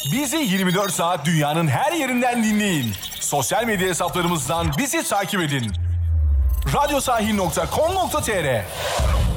Bizi 24 saat dünyanın her yerinden dinleyin. Sosyal medya hesaplarımızdan bizi takip edin. Radyosahil.com.tr